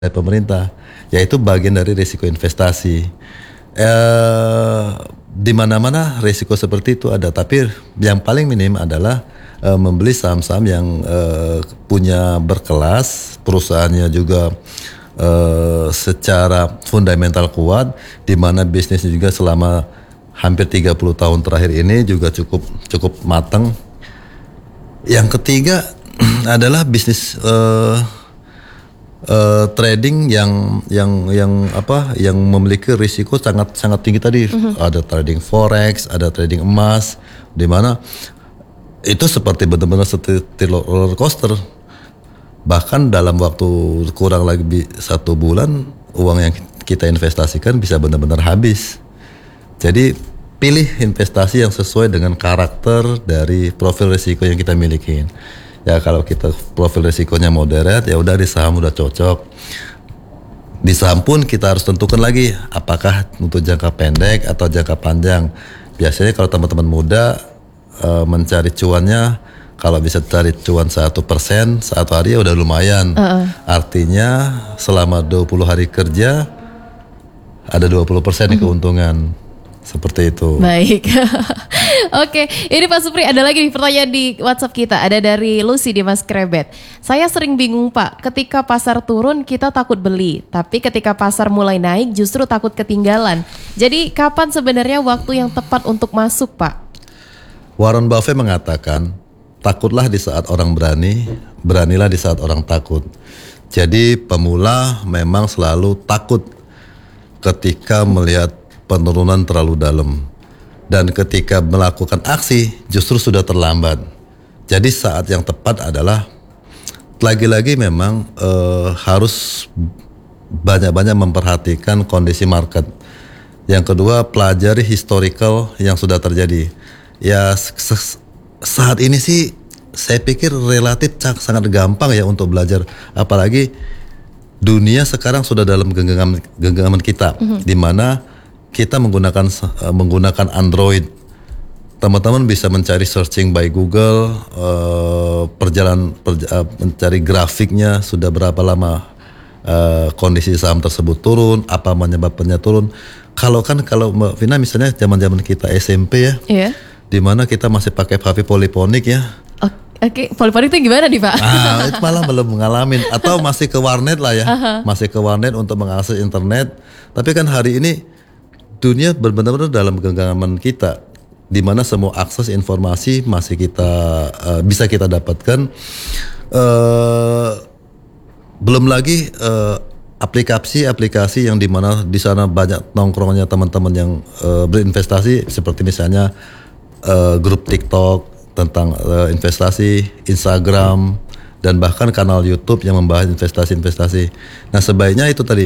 dari pemerintah, yaitu bagian dari risiko investasi. Di mana-mana risiko seperti itu ada, tapi yang paling minim adalah membeli saham-saham yang punya berkelas, perusahaannya juga secara fundamental kuat, di mana bisnisnya juga selama hampir 30 tahun terakhir ini juga cukup matang. Yang ketiga adalah bisnis trading yang memiliki risiko sangat tinggi tadi. Ada trading forex, ada trading emas, di mana itu seperti benar-benar seperti roller coaster. Bahkan dalam waktu kurang lagi 1 bulan, uang yang kita investasikan bisa benar-benar habis. Jadi pilih investasi yang sesuai dengan karakter dari profil risiko yang kita miliki. Ya kalau kita profil risikonya moderate, ya udah di saham udah cocok. Di saham pun kita harus tentukan lagi apakah untuk jangka pendek atau jangka panjang. Biasanya kalau teman-teman muda mencari cuannya, kalau bisa cari cuan 1% 1 hari ya udah lumayan. Artinya selama 20 hari kerja ada 20% keuntungan. Seperti itu. Baik. Oke, ini Pak Supri ada lagi nih pertanyaan di WhatsApp kita. Ada dari Lucy di Mas Krebet. Saya sering bingung Pak, ketika pasar turun kita takut beli, tapi ketika pasar mulai naik justru takut ketinggalan. Jadi kapan sebenarnya waktu yang tepat untuk masuk Pak? Warren Buffett mengatakan, takutlah di saat orang berani, beranilah di saat orang takut. Jadi pemula memang selalu takut ketika melihat penurunan terlalu dalam, dan ketika melakukan aksi justru sudah terlambat. Jadi saat yang tepat adalah lagi-lagi memang harus banyak-banyak memperhatikan kondisi market. Yang kedua, pelajari historical yang sudah terjadi. Ya saat ini sih saya pikir relatif sangat gampang ya untuk belajar, apalagi dunia sekarang sudah dalam genggaman kita, di mana kita menggunakan Android. Teman-teman bisa mencari searching by Google, mencari grafiknya sudah berapa lama kondisi saham tersebut turun, apa menyebabkannya turun. Kalau Mbak Vina misalnya zaman-zaman kita SMP ya, di mana kita masih pakai HP poliponik ya. Oke, poliponik itu gimana nih Pak? Itu malah belum mengalami, atau masih ke warnet lah ya, masih ke warnet untuk mengakses internet. Tapi kan hari ini dunia benar-benar dalam genggaman kita, di mana semua akses informasi masih bisa kita dapatkan. Belum lagi aplikasi-aplikasi yang di mana di sana banyak nongkrongnya teman-teman yang berinvestasi, seperti misalnya grup TikTok tentang investasi, Instagram, dan bahkan kanal YouTube yang membahas investasi. Nah sebaiknya itu tadi.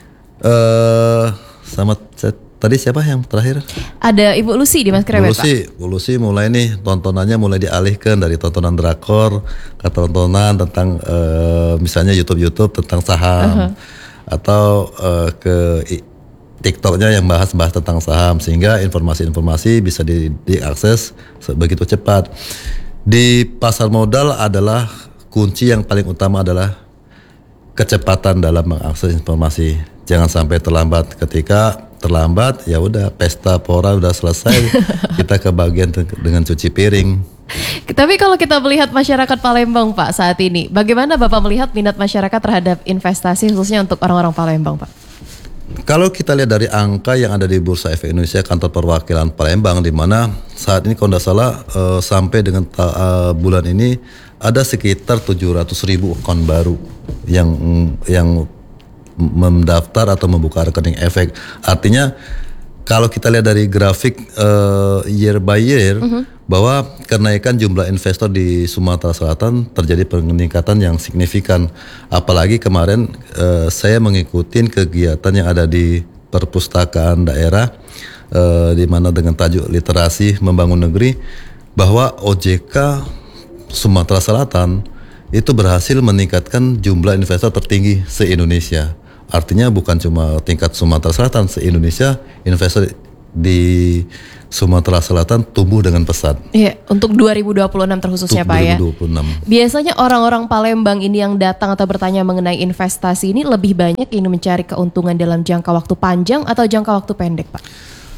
Tadi siapa yang terakhir? Ada Ibu Lucy di Mas Krebet, Bu Lucy mulai nih tontonannya mulai dialihkan dari tontonan drakor ke tontonan tentang misalnya YouTube tentang saham, atau ke TikToknya yang bahas tentang saham, sehingga informasi-informasi bisa diakses begitu cepat. Di pasar modal adalah kunci yang paling utama adalah kecepatan dalam mengakses informasi. Jangan sampai terlambat. Ketika terlambat ya udah pesta pora udah selesai, kita kebagian dengan cuci piring. Tapi kalau kita melihat masyarakat Palembang Pak saat ini, bagaimana Bapak melihat minat masyarakat terhadap investasi khususnya untuk orang-orang Palembang Pak? Kalau kita lihat dari angka yang ada di Bursa Efek Indonesia kantor perwakilan Palembang, di mana saat ini kalau tidak salah sampai dengan bulan ini ada sekitar 700.000 akun baru yang mendaftar atau membuka rekening efek. Artinya kalau kita lihat dari grafik year by year, bahwa kenaikan jumlah investor di Sumatera Selatan terjadi peningkatan yang signifikan. Apalagi kemarin saya mengikuti kegiatan yang ada di perpustakaan daerah, di mana dengan tajuk literasi membangun negeri, bahwa OJK Sumatera Selatan itu berhasil meningkatkan jumlah investor tertinggi se-Indonesia. Artinya bukan cuma tingkat Sumatera Selatan, se-Indonesia investor di Sumatera Selatan tumbuh dengan pesat. Iya, untuk 2026 terkhususnya Pak ya. 2026. Biasanya orang-orang Palembang ini yang datang atau bertanya mengenai investasi ini lebih banyak ini mencari keuntungan dalam jangka waktu panjang atau jangka waktu pendek Pak?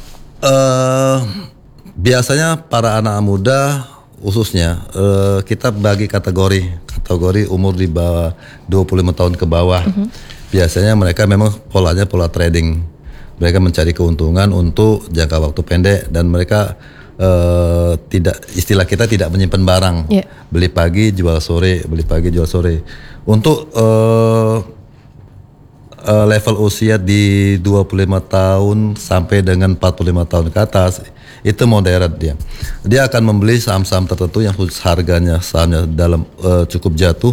Biasanya para anak muda khususnya kita bagi kategori umur di bawah 25 tahun ke bawah. Biasanya mereka memang polanya pola trading. Mereka mencari keuntungan untuk jangka waktu pendek dan mereka istilah kita tidak menyimpan barang. Yeah. Beli pagi jual sore, beli pagi jual sore. Untuk level usia di 25 tahun sampai dengan 45 tahun ke atas itu moderat dia. Dia akan membeli saham-saham tertentu yang harganya sahamnya dalam cukup jatuh.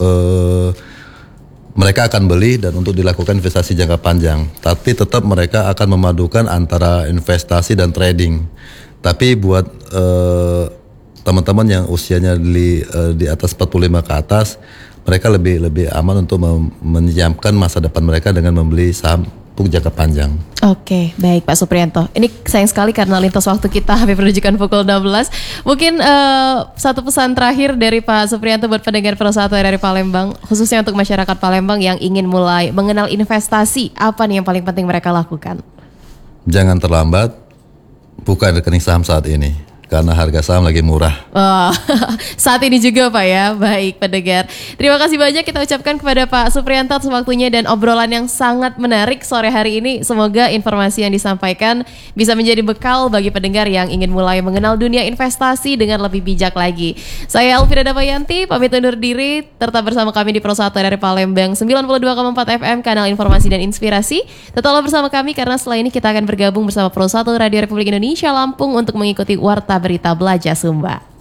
Mereka akan beli dan untuk dilakukan investasi jangka panjang. Tapi tetap mereka akan memadukan antara investasi dan trading. Tapi buat teman-teman yang usianya di atas 45 ke atas, mereka lebih aman untuk menyiapkan masa depan mereka dengan membeli saham untuk jangka panjang. Oke, baik Pak Suprianto. Ini sayang sekali karena lintas waktu kita habis menunjukkan pukul 16. Mungkin satu pesan terakhir dari Pak Suprianto buat pendengar Persatu dari Palembang, khususnya untuk masyarakat Palembang yang ingin mulai mengenal investasi, apa nih yang paling penting mereka lakukan? Jangan terlambat, buka rekening saham saat ini. Karena harga saham lagi murah. Oh, saat ini juga Pak ya. Baik pendengar. Terima kasih banyak kita ucapkan kepada Pak Suprianto atas waktunya dan obrolan yang sangat menarik sore hari ini. Semoga informasi yang disampaikan bisa menjadi bekal bagi pendengar yang ingin mulai mengenal dunia investasi dengan lebih bijak lagi. Saya Elvira Damayanti, pamit undur diri. Tetap bersama kami di Persatu dari Palembang 92,4 FM, kanal informasi dan inspirasi. Tetaplah bersama kami karena setelah ini kita akan bergabung bersama Persatu Radio Republik Indonesia Lampung untuk mengikuti Warta Berita Belajar Sumba.